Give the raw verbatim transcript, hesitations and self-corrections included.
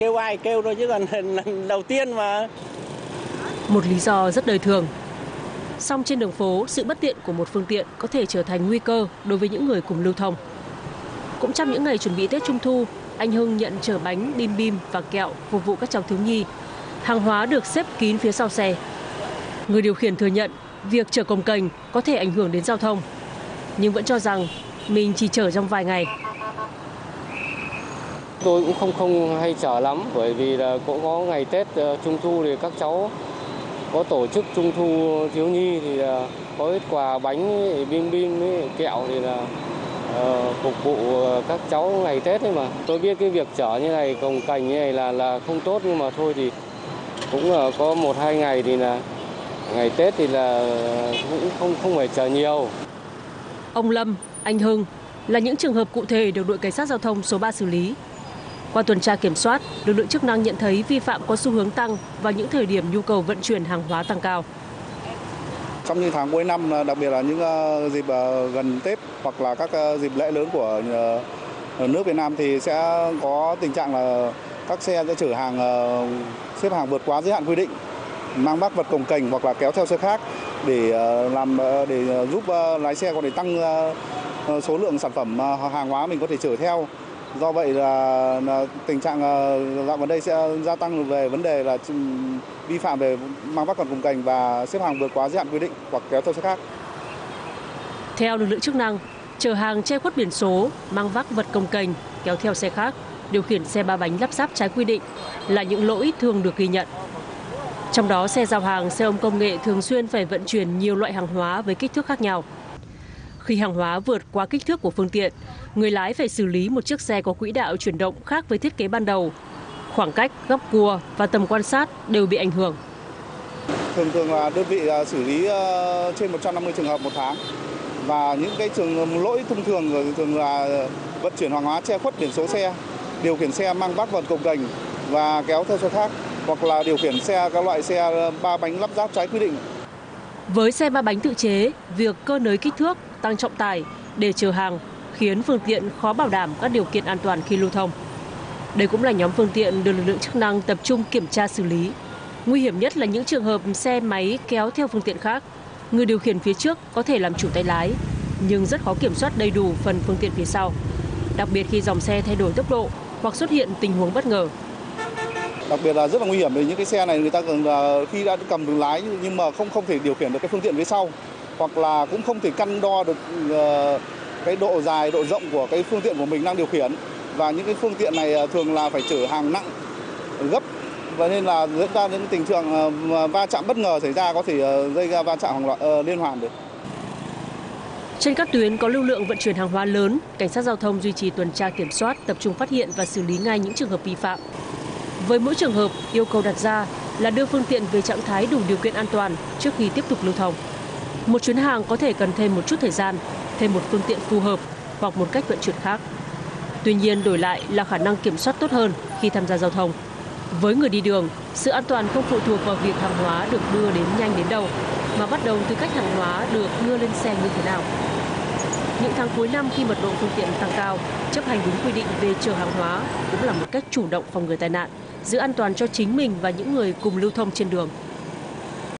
Kêu ai kêu thôi chứ còn lần đầu tiên mà. Một lý do rất đời thường. Song trên đường phố, sự bất tiện của một phương tiện có thể trở thành nguy cơ đối với những người cùng lưu thông. Cũng trong những ngày chuẩn bị Tết Trung thu, anh Hưng nhận chở bánh, bim bim và kẹo phục vụ các cháu thiếu nhi. Hàng hóa được xếp kín phía sau xe. Người điều khiển thừa nhận việc chở cồng kềnh có thể ảnh hưởng đến giao thông, nhưng vẫn cho rằng mình chỉ chở trong vài ngày. Tôi cũng không không hay chở lắm, bởi vì là cũng có ngày Tết Trung thu thì các cháu có tổ chức Trung thu thiếu nhi thì là có ít quà bánh, bim bim, kẹo thì là uh, phục vụ các cháu ngày Tết ấy mà. Tôi biết cái việc chở như này, cồng kềnh như này là là không tốt, nhưng mà thôi thì cũng uh, có một hai ngày thì là ngày Tết thì là cũng không không phải chở nhiều. Ông Lâm, anh Hưng là những trường hợp cụ thể được đội cảnh sát giao thông số ba xử lý. Qua tuần tra kiểm soát, lực lượng chức năng nhận thấy vi phạm có xu hướng tăng vào những thời điểm nhu cầu vận chuyển hàng hóa tăng cao. Trong những tháng cuối năm, đặc biệt là những dịp gần Tết hoặc là các dịp lễ lớn của nước Việt Nam thì sẽ có tình trạng là các xe sẽ chở hàng xếp hàng vượt quá giới hạn quy định, mang vác vật cồng kềnh hoặc là kéo theo xe khác để làm để giúp lái xe có thể tăng số lượng sản phẩm hàng hóa mình có thể chở theo. Do vậy là, là tình trạng dạo gần đây sẽ gia tăng về vấn đề là vi phạm về mang vác vật cồng kềnh và xếp hàng vượt quá giới hạn quy định hoặc kéo theo xe khác. Theo lực lượng chức năng, chở hàng che khuất biển số, mang vác vật cồng kềnh, kéo theo xe khác, điều khiển xe ba bánh lắp ráp trái quy định là những lỗi thường được ghi nhận. Trong đó, xe giao hàng, xe ôm công nghệ thường xuyên phải vận chuyển nhiều loại hàng hóa với kích thước khác nhau. Khi hàng hóa vượt quá kích thước của phương tiện, người lái phải xử lý một chiếc xe có quỹ đạo chuyển động khác với thiết kế ban đầu. Khoảng cách, góc cua và tầm quan sát đều bị ảnh hưởng. Thường thường là đơn vị xử lý trên một trăm năm mươi trường hợp một tháng. Và những cái trường lỗi thông thường thường là vận chuyển hàng hóa che khuất biển số xe, điều khiển xe mang vác vật cồng kềnh và kéo theo xe khác, hoặc là điều khiển xe các loại xe ba bánh lắp ráp trái quy định. Với xe ba bánh tự chế, việc cơ nới kích thước, tăng trọng tải để chở hàng khiến phương tiện khó bảo đảm các điều kiện an toàn khi lưu thông. Đây cũng là nhóm phương tiện được lực lượng chức năng tập trung kiểm tra xử lý. Nguy hiểm nhất là những trường hợp xe máy kéo theo phương tiện khác. Người điều khiển phía trước có thể làm chủ tay lái, nhưng rất khó kiểm soát đầy đủ phần phương tiện phía sau. Đặc biệt khi dòng xe thay đổi tốc độ hoặc xuất hiện tình huống bất ngờ. Đặc biệt là rất là nguy hiểm vì những cái xe này người ta cần là khi đã cầm đường lái nhưng mà không không thể điều khiển được cái phương tiện phía sau, hoặc là cũng không thể căn đo được uh, cái độ dài, độ rộng của cái phương tiện của mình đang điều khiển. Và những cái phương tiện này thường là phải chở hàng nặng, gấp, và nên là dẫn ra những tình trạng uh, va chạm bất ngờ xảy ra, có thể uh, gây ra va chạm hàng loạt uh, liên hoàn được. Trên các tuyến có lưu lượng vận chuyển hàng hóa lớn, cảnh sát giao thông duy trì tuần tra kiểm soát, tập trung phát hiện và xử lý ngay những trường hợp vi phạm. Với mỗi trường hợp, yêu cầu đặt ra là đưa phương tiện về trạng thái đủ điều kiện an toàn trước khi tiếp tục lưu thông. Một chuyến hàng có thể cần thêm một chút thời gian, thêm một phương tiện phù hợp hoặc một cách vận chuyển khác. Tuy nhiên, đổi lại là khả năng kiểm soát tốt hơn khi tham gia giao thông. Với người đi đường, sự an toàn không phụ thuộc vào việc hàng hóa được đưa đến nhanh đến đâu, mà bắt đầu từ cách hàng hóa được đưa lên xe như thế nào. Những tháng cuối năm khi mật độ phương tiện tăng cao, chấp hành đúng quy định về chở hàng hóa cũng là một cách chủ động phòng ngừa tai nạn, giữ an toàn cho chính mình và những người cùng lưu thông trên đường.